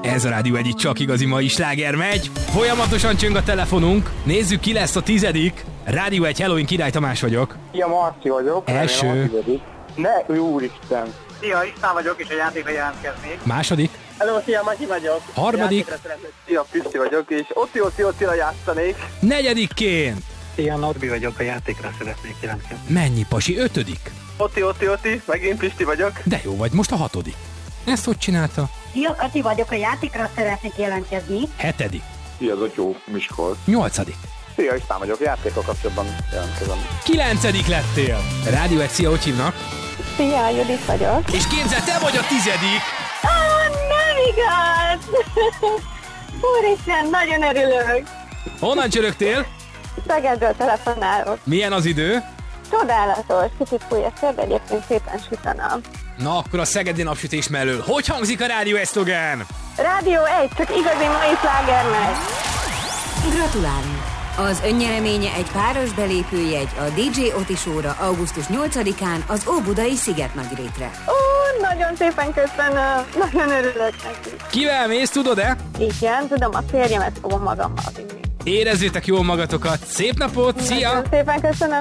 Ez a Rádió egyik csak igazi mai sláger megy. Folyamatosan csöng a telefonunk. Nézzük, ki lesz a 10. Rádió egy Halloween Király Tamás vagyok. Szia, Marci vagyok. Első. Ne, úristen. Szia, István vagyok, és a játékra jelentkeznék. Második. Hello, szia, Matyi vagyok. Harmadik. Szia, Pisti vagyok, és Otti-Otti-Ottira játszanék. Negyedikként. Szia, Norbi vagyok, a játékra szeretnék jelentkezni. Mennyi, pasi? 5. Otti-Otti-Otti, megint Pisti vagyok. De jó vagy, most a 6. Ezt hogy csinálta? Szia, Kati vagyok, a játékra szeretnék jelentkezni. 7. Szia, Zotyó, Miskolc. 8. Szia, István vagyok, játékkal kapcsolatban jelentkezem. 9. lettél. Rádió egy, szia, hogy hívnak? Szia, Judit vagyok. És képzeld, te vagy a 10. Nem igaz! Úristen, nagyon örülök. Honnan csörögtél? Szegedről telefonálok. Milyen az idő? Csodálatos, kicsit fúj a szél, de egyébként szépen süt a nap. Na, akkor a szegedi napsütés mellől. Hogy hangzik a Rádió egy szlogán? Rádió 1, csak igazi mai sláger megy. Gratulálunk! Az önnyereménye egy páros belépőjegy a DJ Oti Show-ra augusztus 8-án az Óbudai Szigetnagyrétre. Ó, nagyon szépen köszönöm, nagyon örülök neki. Kivel mész, tudod-e? Igen, tudom, a férjemet fogom magammal vinni. Érezzétek jól magatokat. Szép napot, szia! Nagyon szépen köszönöm.